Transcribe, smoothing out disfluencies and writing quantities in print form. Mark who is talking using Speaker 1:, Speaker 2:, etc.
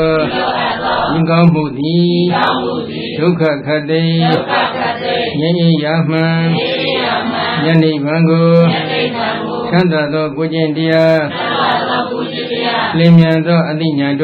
Speaker 1: င်ကောင်းမှုသည်ဒုက္ခခတ္တိငြိမ်းရမှန်ယနေ့ဘံကိုချမ်းသာသောကိုကျင့်တရားလင်းမြန်သောအသိဉာဏ်